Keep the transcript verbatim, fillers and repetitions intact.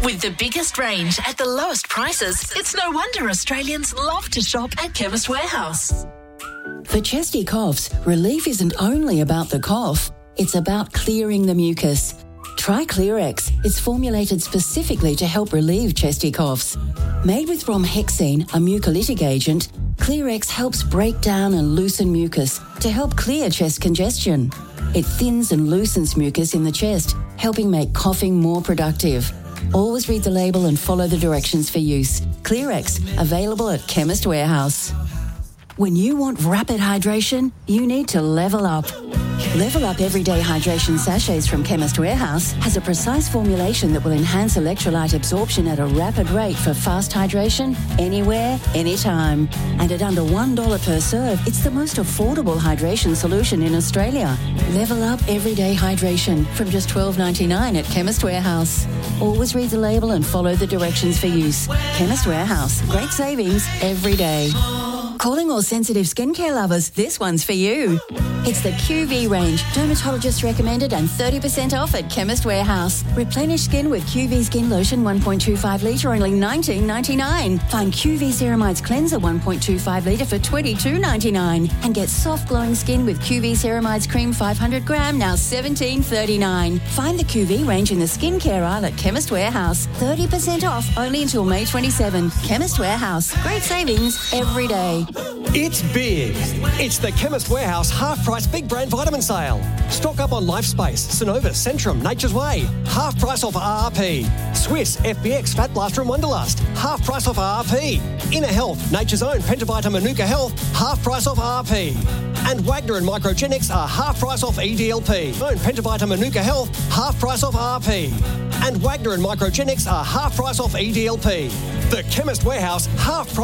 With the biggest range at the lowest prices, it's no wonder Australians love to shop at Chemist Warehouse. For chesty coughs, relief isn't only about the cough, it's about clearing the mucus. Try Clearex. It's formulated specifically to help relieve chesty coughs. Made with bromhexine, a mucolytic agent, Clearex helps break down and loosen mucus to help clear chest congestion. It thins and loosens mucus in the chest, helping make coughing more productive. Always read the label and follow the directions for use. Clearex, available at Chemist Warehouse. When you want rapid hydration, you need to level up. Level Up Everyday Hydration Sachets from Chemist Warehouse has a precise formulation that will enhance electrolyte absorption at a rapid rate for fast hydration, anywhere, anytime. And at under one dollar per serve, it's the most affordable hydration solution in Australia. Level Up Everyday Hydration from just twelve ninety-nine at Chemist Warehouse. Always read the label and follow the directions for use. Chemist Warehouse. Great savings every day. Calling all sensitive skincare lovers, this one's for you. It's the Q V range, dermatologist recommended and thirty percent off at Chemist Warehouse. Replenish skin with Q V Skin Lotion one point two five litre, only nineteen ninety-nine. Find Q V Ceramides Cleanser one point two five litre for twenty-two ninety-nine. And get soft glowing skin with Q V Ceramides Cream five hundred gram, now seventeen thirty-nine. Find the Q V range in the skincare aisle at Chemist Warehouse. thirty percent off only until May twenty-seventh. Chemist Warehouse. Great savings every day. It's big. It's the Chemist Warehouse half-price big brand vitamin sale. Stock up on Lifespace, Synovus, Centrum, Nature's Way. Half price off R R P. Swiss, F B X, Fat Blaster and Wonderlust. Half price off R R P. Inner Health, Nature's Own, Pentavita Manuka Health. Half price off R R P. And Wagner and Microgenics are half price off E D L P. Own Pentavita Manuka Health, half price off R R P. And Wagner and Microgenics are half price off E D L P. The Chemist Warehouse half price